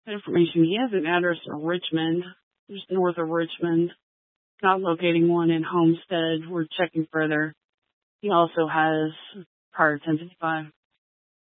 information. He has an address in Richmond, just north of Richmond. Not locating one in Homestead. We're checking further. He also has prior 1055.